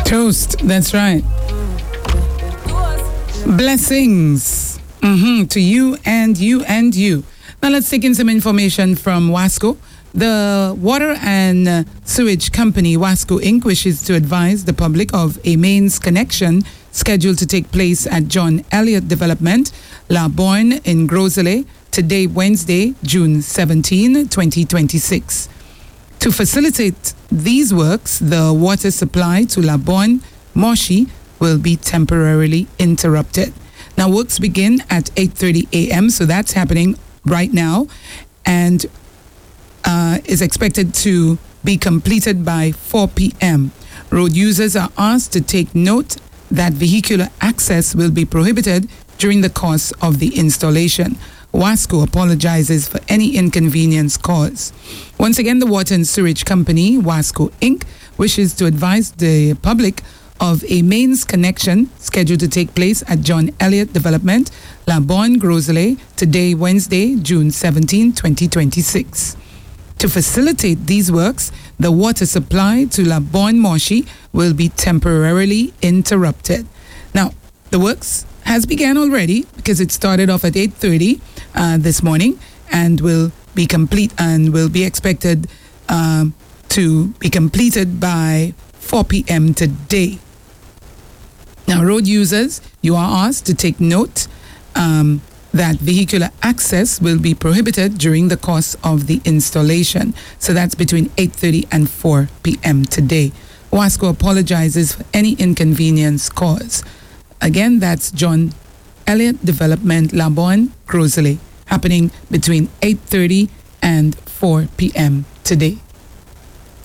Toast, that's right. Blessings to you and you and you. Now let's take in some information from WASCO. The Water and Sewage Company, WASCO Inc., wishes to advise the public of a mains connection scheduled to take place at John Elliott Development, La Borne in Grosley, today, Wednesday, June 17, 2026. To facilitate these works, the water supply to La Borne, Moshi, will be temporarily interrupted. Now, works begin at 8:30 a.m., so that's happening right now, and is expected to be completed by 4 p.m. Road users are asked to take note that vehicular access will be prohibited during the course of the installation. WASCO apologizes for any inconvenience caused. Once again, the Water and Sewage Company, WASCO Inc., wishes to advise the public of a mains connection scheduled to take place at John Elliott Development, La Borne, Grosley, today, Wednesday, June 17, 2026. To facilitate these works, the water supply to La Borne, Moshi will be temporarily interrupted. Now, the works has begun already because it started off at 8:30 this morning and will be complete and will be expected to be completed by 4 p.m. today. Now, road users, you are asked to take note that vehicular access will be prohibited during the course of the installation. So that's between 8:30 and 4 p.m. today. WASCO apologizes for any inconvenience caused. Again, that's John Elliott Development, La Borne, Grosley, happening between 8:30 and 4 p.m. today.